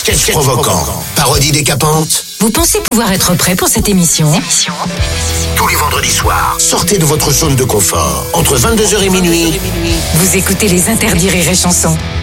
sketch provocant, parodie décapante. Vous pensez pouvoir être prêt pour cette émission ? Tous les vendredis soirs, sortez de votre zone de confort. Entre 22h et minuit, Vous écoutez les interdits Rire et Chanson.